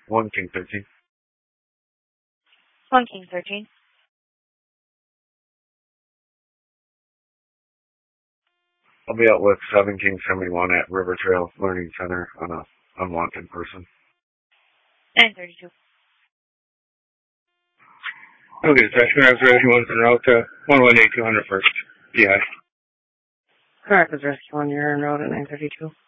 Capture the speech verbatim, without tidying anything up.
One King thirteen. One King thirteen. I'll be out with seven King seventy-one at River Trail Learning Center on a unwanted person. nine thirty-two. Okay, Section Rescue one's en route to one one eight two hundred first. P I. Correct, Rescue one, you're en route at nine thirty-two.